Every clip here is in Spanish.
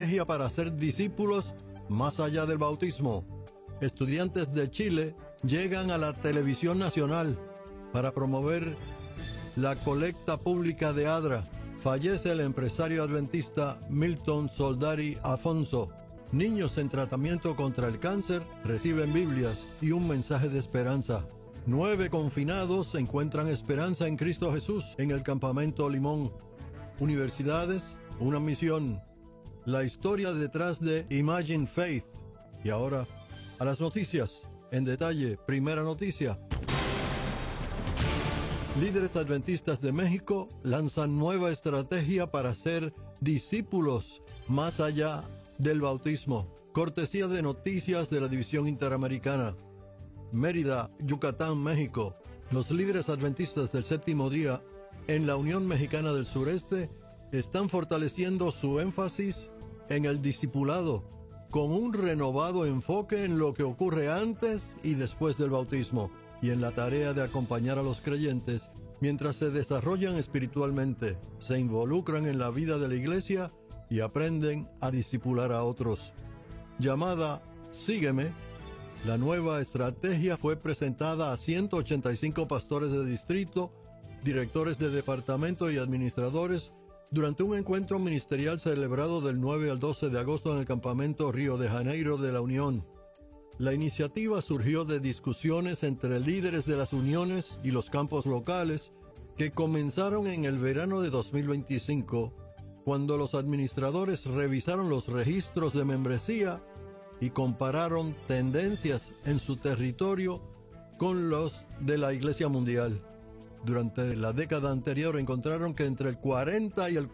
estrategia para hacer discípulos más allá del bautismo. Estudiantes de Chile llegan a la televisión nacional para promover la colecta pública de ADRA. Fallece el empresario adventista Milton Soldari Afonso. Niños en tratamiento contra el cáncer reciben Biblias y un mensaje de esperanza. 9 confinados encuentran esperanza en Cristo Jesús en el campamento Limón. Universidades, una misión. La historia detrás de Imagine Faith. Y ahora, a las noticias. En detalle, primera noticia. Líderes adventistas de México lanzan nueva estrategia para ser discípulos más allá del bautismo. Cortesía de noticias de la División Interamericana. Mérida, Yucatán, México. Los líderes adventistas del séptimo día en la Unión Mexicana del Sureste están fortaleciendo su énfasis en el discipulado, con un renovado enfoque en lo que ocurre antes y después del bautismo, y en la tarea de acompañar a los creyentes mientras se desarrollan espiritualmente, se involucran en la vida de la iglesia y aprenden a discipular a otros. Llamada Sígueme, la nueva estrategia fue presentada a 185 pastores de distrito, directores de departamento y administradores durante un encuentro ministerial celebrado del 9 al 12 de agosto en el campamento Río de Janeiro de la Unión. La iniciativa surgió de discusiones entre líderes de las uniones y los campos locales que comenzaron en el verano de 2025, cuando los administradores revisaron los registros de membresía y compararon tendencias en su territorio con los de la Iglesia Mundial. Durante la década anterior encontraron que entre el 40 y el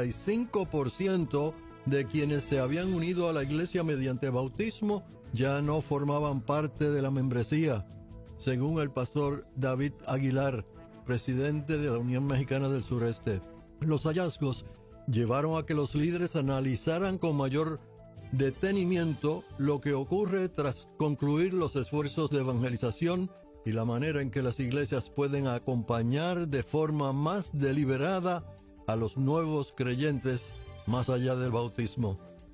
45% de quienes se habían unido a la iglesia mediante bautismo ya no formaban parte de la membresía, según el pastor David Aguilar, presidente de la Unión Mexicana del Sureste. Los hallazgos llevaron a que los líderes analizaran con mayor detenimiento lo que ocurre tras concluir los esfuerzos de evangelización y la manera en que las iglesias pueden acompañar de forma más deliberada a los nuevos creyentes más allá del bautismo.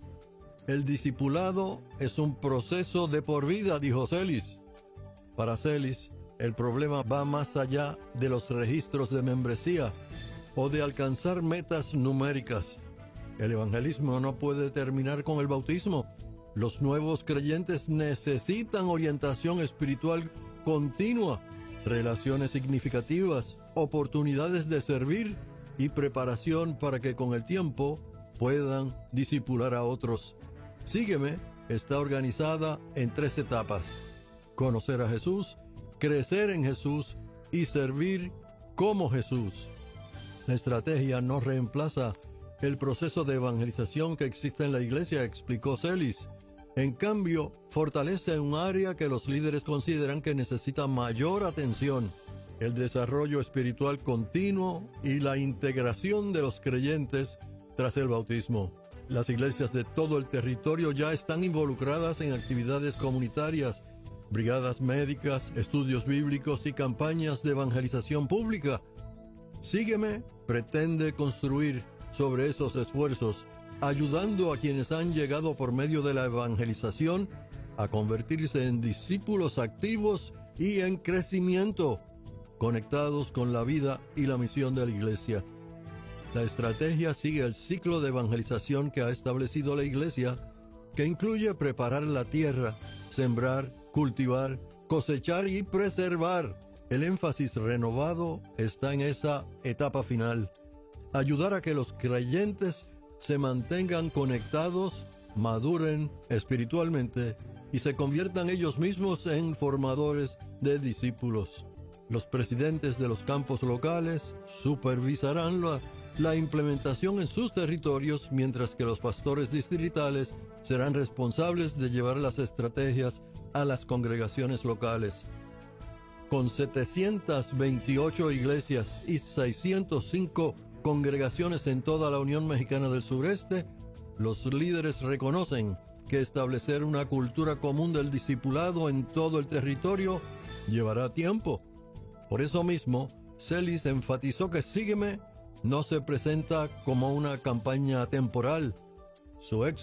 El discipulado es un proceso de por vida, dijo Celis. Para Celis, el problema va más allá de los registros de membresía o de alcanzar metas numéricas. El evangelismo no puede terminar con el bautismo. Los nuevos creyentes necesitan orientación espiritual continua, relaciones significativas, oportunidades de servir y preparación para que con el tiempo puedan discipular a otros. Sígueme está organizada en 3 etapas: conocer a Jesús, crecer en Jesús y servir como Jesús. La estrategia no reemplaza el proceso de evangelización que existe en la iglesia, explicó Celis. En cambio, fortalece un área que los líderes consideran que necesita mayor atención: el desarrollo espiritual continuo y la integración de los creyentes tras el bautismo. Las iglesias de todo el territorio ya están involucradas en actividades comunitarias, brigadas médicas, estudios bíblicos y campañas de evangelización pública. Sígueme pretende construir sobre esos esfuerzos, ayudando a quienes han llegado por medio de la evangelización a convertirse en discípulos activos y en crecimiento, conectados con la vida y la misión de la iglesia. La estrategia sigue el ciclo de evangelización que ha establecido la iglesia, que incluye preparar la tierra, sembrar, cultivar, cosechar y preservar. El énfasis renovado está en esa etapa final: ayudar a que los creyentes se mantengan conectados, maduren espiritualmente y se conviertan ellos mismos en formadores de discípulos. Los presidentes de los campos locales supervisarán la implementación en sus territorios, mientras que los pastores distritales serán responsables de llevar las estrategias a las congregaciones locales. Con 728 iglesias y 605 congregaciones en toda la Unión Mexicana del Sureste, los líderes reconocen que establecer una cultura común del discipulado en todo el territorio llevará tiempo. Por eso mismo, Celis enfatizó que Sígueme no se presenta como una campaña temporal. Su éxito